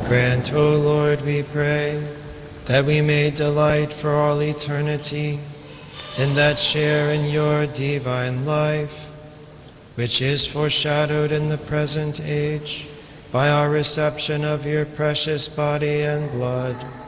Grant, O Lord, we pray, that we may delight for all eternity in that share in your divine life, which is foreshadowed in the present age by our reception of your precious body and blood.